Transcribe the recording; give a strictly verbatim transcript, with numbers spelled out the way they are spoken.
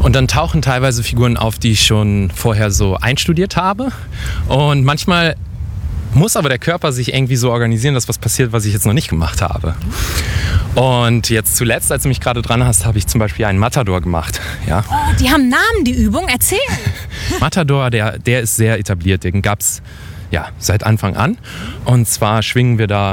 Und dann tauchen teilweise Figuren auf, die ich schon vorher so einstudiert habe. Und manchmal muss aber der Körper sich irgendwie so organisieren, dass was passiert, was ich jetzt noch nicht gemacht habe. Und jetzt zuletzt, als du mich gerade dran hast, habe ich zum Beispiel einen Matador gemacht. Ja. Oh, die haben Namen, die Übung. Erzähl. Matador, der, der ist sehr etabliert. Den gab es ja, seit Anfang an. Und zwar schwingen wir da